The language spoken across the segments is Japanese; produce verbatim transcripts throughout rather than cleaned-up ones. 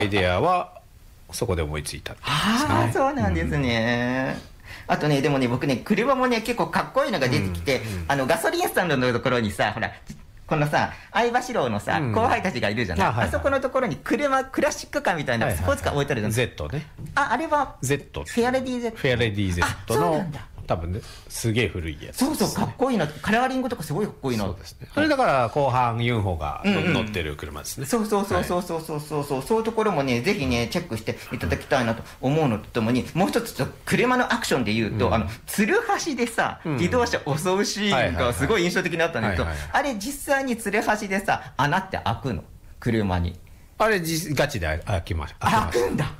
イデアはそこで思いついたんですかね。 ああそうなんですね、うん、あとねでもね僕ね車もね結構かっこいいのが出てきて、うんうん、あのガソリンスタンドのところにさほらこのさ相場四郎のさ、うん、後輩たちがいるじゃない、あ、はいはい、あそこのところに車クラシックカーみたいなスポーツカー置いてあるじゃない、 はいはいはい、Z ね、 ああれは Z フェアレディ Z フェアレディ Z の多分ねすげえ古いやつ、ね、 そうそうかっこいいな、カラーリングとかすごいかっこいいな。 そうですね、あれだから後半ユンホが乗ってる車ですね、 うんうん、そうそうそうそうそうそうそう、はい、そういうところもねぜひねチェックしていただきたいなと思うのとともに、もう一つちょっと車のアクションで言うと、うん、あのツルハシでさ、うん、自動車を襲うシーンがすごい印象的だったんだけど、あれ実際にツルハシでさ穴って開くの車に、 あれガチで開きました。 開くんだ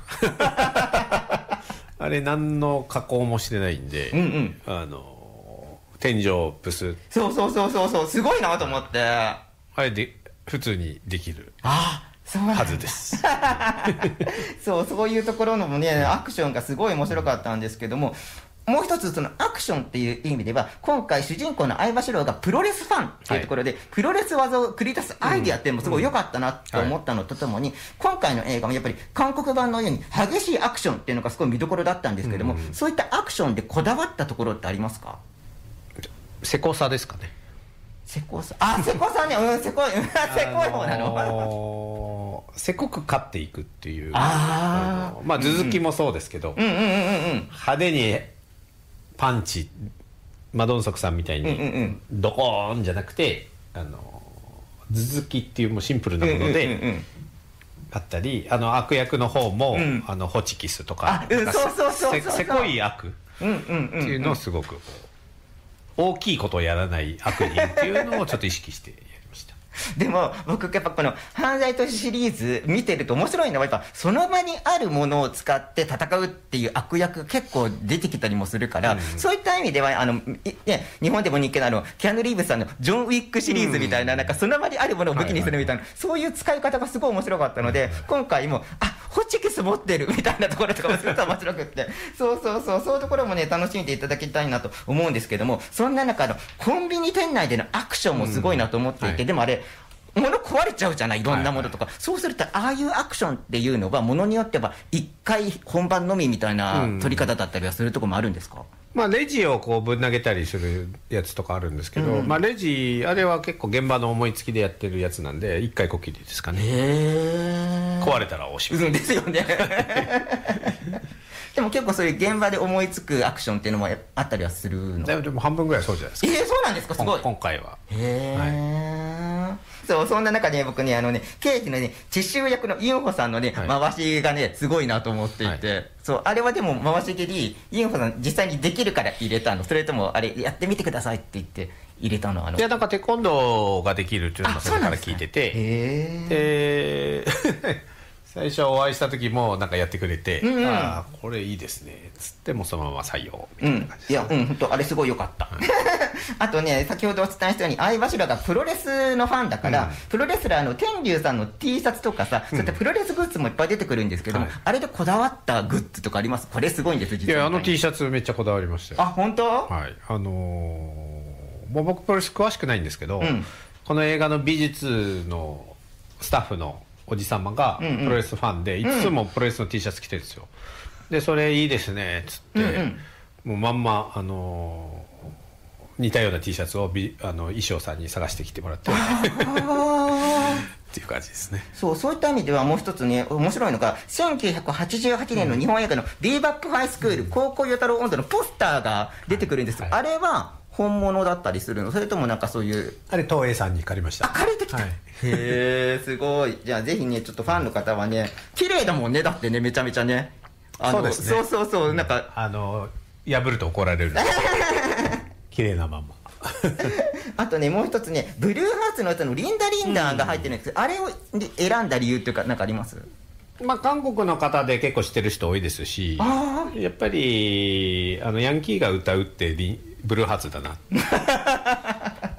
あれ何の加工もしてないんで、うんうん、あの天井プス、 そうそうそうそうそう、すごいなと思って、 あれで普通にできるはずですそうそういうところのもねアクションがすごい面白かったんですけども、もう一つそのアクションっていう意味では今回主人公の相葉四郎がプロレスファンっていうところで、はい、プロレス技を繰り出すアイディアっていうのもすごい良かったなと思ったのとともに、うんうん、今回の映画もやっぱり韓国版のように激しいアクションっていうのがすごい見どころだったんですけども、うんうん、そういったアクションでこだわったところってありますか？ せこさですかね。 せこさ、あ、せこさね、うん、せこい、せこい方なの、あのー、せこく勝っていくっていう、 ああまあ続きもそうですけど、派手にパンチマドンソクさんみたいにドコーンじゃなくて、あの続きっていうもうシンプルなものであったり、あの悪役の方も、うん、あのホチキスとかせこい悪っていうのをすごく大きいことをやらない悪人っていうのをちょっと意識してやりました。 でも僕やっぱこの犯罪都市シリーズ見てると面白いのはやっぱその場にあるものを使って戦うっていう悪役結構出てきたりもするから、うん、そういった意味ではあの、ね、日本でも人気のあのキアヌ・リーブスさんのジョン・ウィックシリーズみたいな、うん、なんかその場にあるものを武器にするみたいな、はいはいはい、そういう使い方がすごい面白かったので、はいはい、今回もあホチキス持ってるみたいなところとかもすごく面白くってそうそうそうそういうところもね楽しんでいただきたいなと思うんですけども、そんな中のコンビニ店内でのアクションもすごいなと思っていて、うんはい、でもあれ物壊れちゃうじゃない、いろんなものとか、はいはい、そうするとああいうアクションっていうのはものによっては一回本番のみみたいな取り方だったりはするところもあるんですか？うんまあ、レジをこうぶん投げたりするやつとかあるんですけど、うんまあ、レジあれは結構現場の思いつきでやってるやつなんで一回こきりですかね。 へ壊れたらおしまいですよねでも結構そういう現場で思いつくアクションっていうのもあったりはするの？ でも半分ぐらいそうじゃないですか。 えー、そうなんですか、すごい今回は。 へえ、はい、そうそんな中で、ね、僕ねあのね刑事のね知州役のユンホさんのね、はい、回しがねすごいなと思っていて、はい、そうあれはでも回し蹴りユンホさん実際にできるから入れたの、それともあれやってみてくださいって言って入れたの？あのいやなんかテコンドーができるっていうのもそれから聞いてて、 へで最初お会いした時もなんかやってくれて、うんうん、ああこれいいですねつってもそのまま採用みたいな感じです、ね、 うん、いやうん本当あれすごい良かった、はい、あとね先ほどお伝えしたように相柱がプロレスのファンだから、うん、プロレスラーの天竜さんの T シャツとかさ、うん、そういったプロレスグッズもいっぱい出てくるんですけども、はい、あれでこだわったグッズとかあります？これすごいんです実は。 いやあの T シャツめっちゃこだわりましたよ。 あ本当？ はいあのー、もう僕プロレス詳しくないんですけど、うん、この映画の美術のスタッフのおじさまがプロレスファンで、うんうん、いつもプロレスの T シャツ着てるんですよ。でそれいいですねっつって、うんうん、もうまんま、あのー、似たような T シャツをびあの衣装さんに探してきてもらってっていう感じですね。 そうそういった意味ではもう一つね面白いのがせんきゅうひゃくはちじゅうはちねんの日本映画のビーバップハイスクール、うん、高校与太郎音頭のポスターが出てくるんです、はいはい、あれは本物だったりするの？それともなんかそういうあれ東映さんに借りました。 あ借りてきた、はい、へえすごい。じゃあぜひねちょっとファンの方はね綺麗だもんね、だってねめちゃめちゃねあのそうですね、 そうそうそうなんかあの破ると怒られる綺麗なままあとねもう一つねブルーハーツの歌のリンダリンダーが入ってるんですけど、うん、あれを選んだ理由っていうか何かあります？ まあ、韓国の方で結構知ってる人多いですし、やっぱりあのヤンキーが歌うってリブルーハーツだな、うん、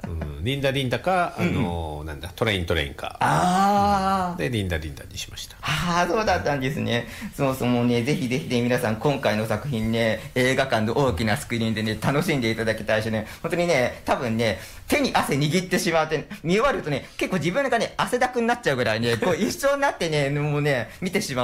リンダリンダか、あのーなんだトレイントレインか、 ああ、 でリンダリンダにしました。 ああ、そうだったんですね。そうそう、もうね、ぜひぜひね、皆さん、今回の作品ね、映画館の大きなスクリーンでね、楽しんでいただきたいしね、本当にね、多分ね、手に汗握ってしまって、見終わるとね、結構自分がね、汗だくになっちゃうぐらいね、こう一緒になってね、もうね、見てしまう。